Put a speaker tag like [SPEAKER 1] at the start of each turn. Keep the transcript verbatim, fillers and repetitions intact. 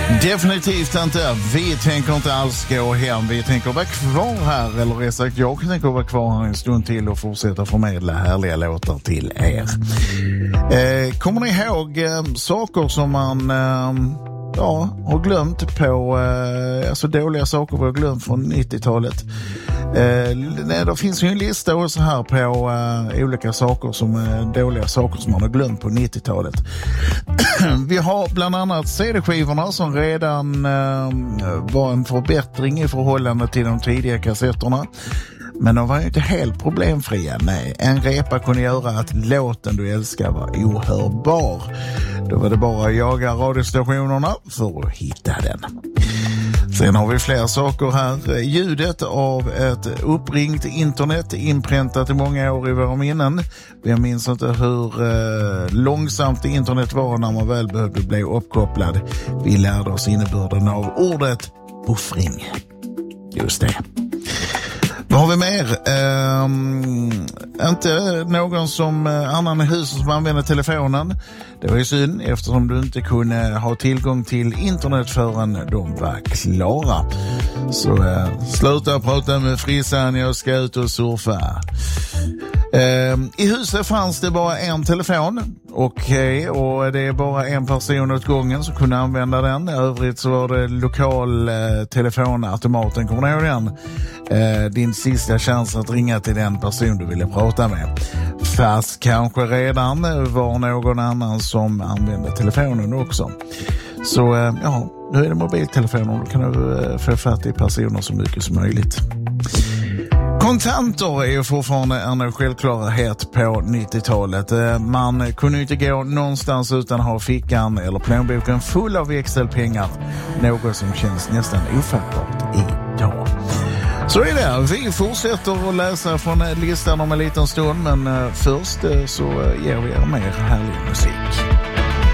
[SPEAKER 1] Definitivt inte. Vi tänker inte alls gå hem. Vi tänker vara kvar här, eller rätt sagt jag tänker vara kvar här en stund till och fortsätta förmedla härliga låtar till er. Eh, kommer ni ihåg eh, saker som man eh, ja, har glömt på, eh, alltså dåliga saker vi har glömt från nittiotalet? Eh, det finns ju en lista också här på eh, olika saker som eh, dåliga saker som man har glömt på nittiotalet. Vi har bland annat C D-skivorna som redan eh, var en förbättring i förhållande till de tidiga kassetterna. Men de var ju inte helt problemfria. Nej, en repa kunde göra att låten du älskar var ohörbar. Då var det bara att jaga radiostationerna för att hitta den. Sen har vi fler saker här. Ljudet av ett uppringt internet inpräntat i många år i våra minnen. Jag minns inte hur eh, långsamt internet var när man väl behövde bli uppkopplad. Vi lärde oss innebörden av ordet buffring. Just det. Vad har vi mer? Um, inte någon som uh, annan i huset som använder telefonen. Det var ju synd eftersom du inte kunde ha tillgång till internet förrän de var klara. Så uh, sluta prata med frissan, jag ska ut och surfa. Um, I huset fanns det bara en telefon. Okej, okay, och det är bara en person åt gången som kunde använda den. I övrigt så var det lokal eh, telefonautomaten, kommer du ihåg den? Eh, din sista chans att ringa till den person du ville prata med. Fast kanske redan var någon annan som använde telefonen också. Så eh, ja, nu är det mobiltelefoner. Då kan du eh, få fatt i personer så mycket som möjligt. Kontanter är ju fortfarande en självklarhet på nittiotalet. Man kunde inte gå någonstans utan att ha fickan eller plånboken full av växelpengar. Något som känns nästan ofattbart idag. Så är det. Vi fortsätter att läsa från listan om en liten stund, men först så ger vi er mer härlig musik.